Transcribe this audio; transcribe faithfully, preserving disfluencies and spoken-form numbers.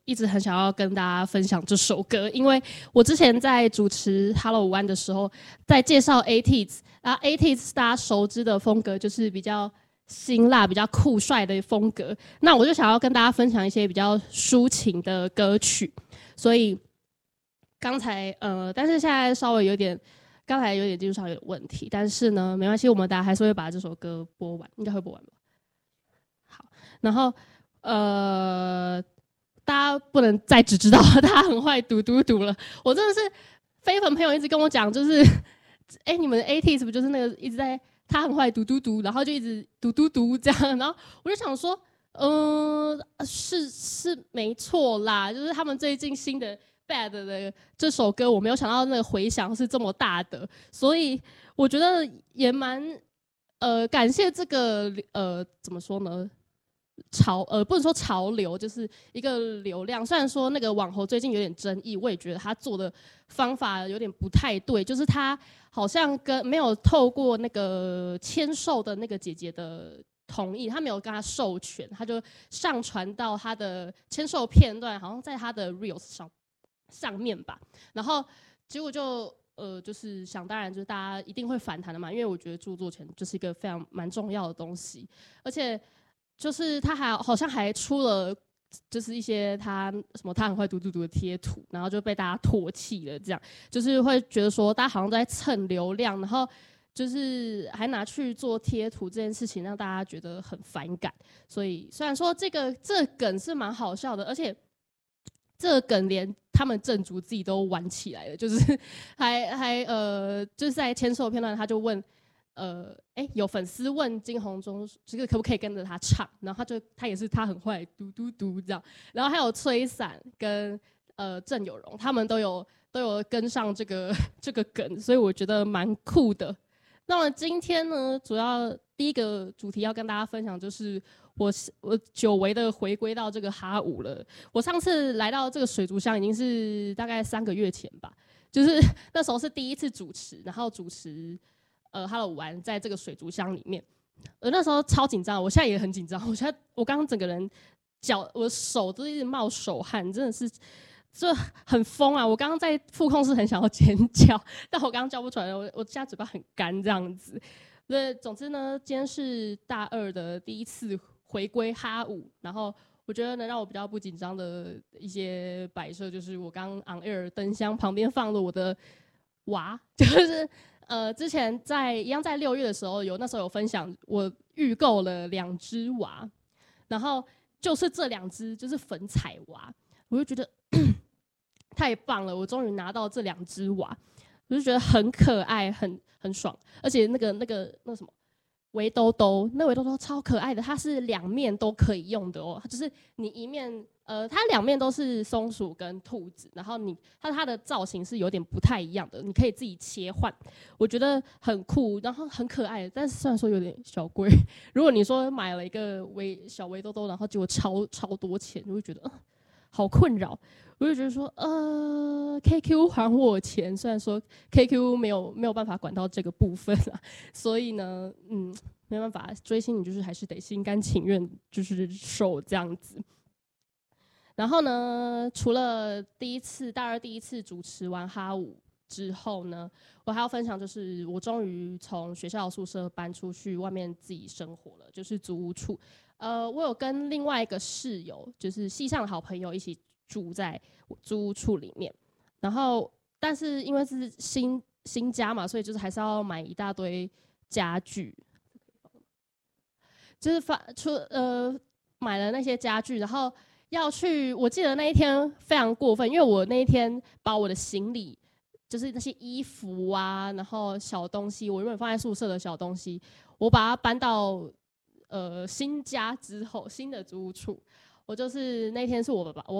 一直很想要跟大家分享这首歌，因为我之前在主持 Hello One 的时候，在介绍 A T E Z， 然后 A T E Z 大家熟知的风格就是比较辛辣、比较酷帅的风格。那我就想要跟大家分享一些比较抒情的歌曲，所以刚才呃，但是现在稍微有点，刚才有点技术上有点问题，但是呢，没关系，我们大家还是会把这首歌播完，应该会播完吧。好，然后呃。大家不能再只知道他很坏嘟嘟嘟了，我真的是非粉朋友一直跟我讲，就是哎、欸，你们 A T E Z 不就是那个一直在他很坏嘟嘟嘟，然后就一直嘟嘟嘟这样，然后我就想说，嗯、呃，是是没错啦，就是他们最近新的 Bad 的这首歌，我没有想到那个回响是这么大的，所以我觉得也蛮呃感谢这个呃怎么说呢？潮呃不能说潮流，就是一个流量。虽然说那个网红最近有点争议，我也觉得他做的方法有点不太对，就是他好像跟没有透过那个签售的那个姐姐的同意，他没有跟他授权，他就上传到他的签售片段，好像在他的 reels 上上面吧，然后结果就。呃，就是想当然，就是大家一定会反弹的嘛，因为我觉得著作权就是一个非常蛮重要的东西，而且就是他还好像还出了，就是一些他什么他很会读读读的贴图，然后就被大家唾弃了，这样就是会觉得说大家好像都在蹭流量，然后就是还拿去做贴图这件事情，让大家觉得很反感。所以虽然说这个这个梗是蛮好笑的，而且这个梗连他们正主自己都玩起来了，就是还还呃，就是在签售片段，他就问，呃，哎、欸，有粉丝问金宏中这个可不可以跟着他唱，然后他就他也是他很坏，嘟嘟嘟这样，然后还有吹伞跟呃郑有容，他们都有都有跟上这个这个梗，所以我觉得蛮酷的。那么今天呢，主要第一个主题要跟大家分享就是我我久违的回归到这个哈舞了。我上次来到这个水族箱已经是大概三个月前吧，就是那时候是第一次主持，然后主持呃 Hello 玩在这个水族箱里面，呃那时候超紧张，我现在也很紧张，我现在我刚刚整个人脚我手都一直冒手汗，真的是。就很疯啊！我刚刚在副控室很想要尖叫，但我刚刚叫不出来，我我现在嘴巴很干这样子。对，总之呢，今天是大二的第一次回归哈舞，然后我觉得能让我比较不紧张的一些摆设，就是我刚 on air 灯箱旁边放了我的娃，就是呃之前在一样在六月的时候有那时候有分享，我预购了两只娃，然后就是这两只就是粉彩娃，我就觉得。太棒了！我终于拿到这两只娃，我就觉得很可爱，很很爽。而且那个那个那个什么围兜兜，那围兜兜超可爱的，它是两面都可以用的哦。它就是你一面呃，它两面都是松鼠跟兔子，然后你它它的造型是有点不太一样的，你可以自己切换，我觉得很酷，然后很可爱。但是虽然说有点小贵，如果你说买了一个围小围兜兜，然后结果超超多钱，我会觉得呃好困扰。我就觉得说，呃 ，K Q 还我钱，虽然说 K Q 没有没有办法管到这个部分啊，所以呢，嗯，没办法，追星你就是还是得心甘情愿，就是受这样子。然后呢，除了第一次大二第一次主持完哈舞之后呢，我还要分享就是我终于从学校宿舍搬出去外面自己生活了，就是租屋处。呃，我有跟另外一个室友，就是系上的好朋友一起。住在租屋处里面，然后但是因为是新新家嘛，所以就是还是要买一大堆家具，就是发出呃买了那些家具，然后要去。我记得那一天非常过分，因为我那一天把我的行李，就是那些衣服啊，然后小东西，我原本放在宿舍的小东西，我把它搬到呃新家之后，新的租屋处。我就是那天是我爸爸，我